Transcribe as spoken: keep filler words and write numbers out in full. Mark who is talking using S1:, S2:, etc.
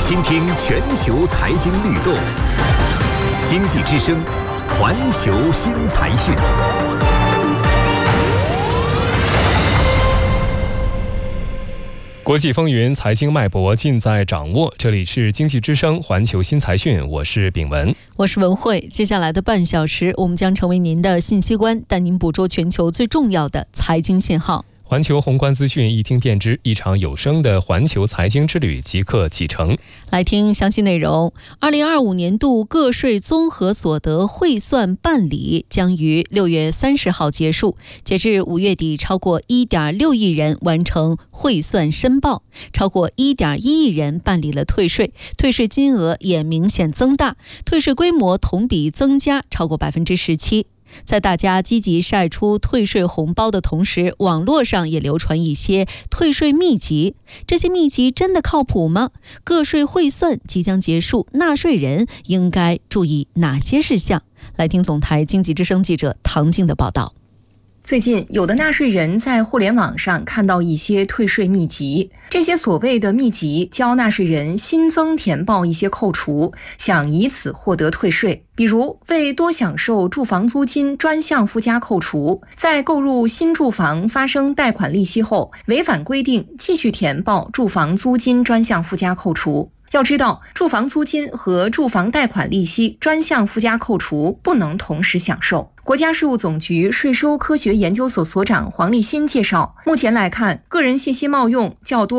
S1: 倾听全球财经律动，经济之声，环球新财讯。国际风云，财经脉搏尽在掌握。这里是经济之声环球新财讯，我是炳文，
S2: 我是文慧。接下来的半小时，我们将成为您的信息官，带您捕捉全球最重要的财经信号。
S1: 环球宏观资讯一听便知，一场有声的环球财经之旅即刻启程。
S2: 来听详细内容。二零二五年度个税综合所得汇算办理将于六月三十号结束，截至五月底，超过一点六亿人完成汇算申报，超过一点一亿人办理了退税，退税金额也明显增大，退税规模同比增加超过百分之十七。在大家积极晒出退税红包的同时，网络上也流传一些退税秘籍。这些秘籍真的靠谱吗？个税汇算即将结束，纳税人应该注意哪些事项？来听总台经济之声记者唐静的报道。
S3: 最近，有的纳税人在互联网上看到一些退税秘籍，这些所谓的秘籍教纳税人新增填报一些扣除，想以此获得退税。比如，为多享受住房租金专项附加扣除，在购入新住房发生贷款利息后，违反规定继续填报住房租金专项附加扣除。要知道，住房租金和住房贷款利息专项附加扣除不能同时享受。国家税务总局税收科学研究所所长黄立新介绍，目前来看，个人信息冒用较多